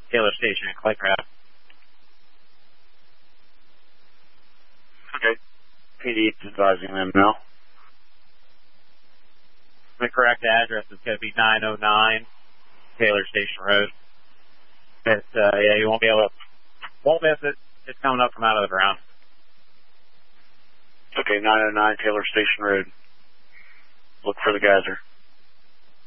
Taylor Station and Claycraft. Okay. PD is advising them now. The correct address is going to be 909 Taylor Station Road. Yeah, you won't miss it. It's coming up from out of the ground. Okay, 909 Taylor Station Road. Look for the geyser.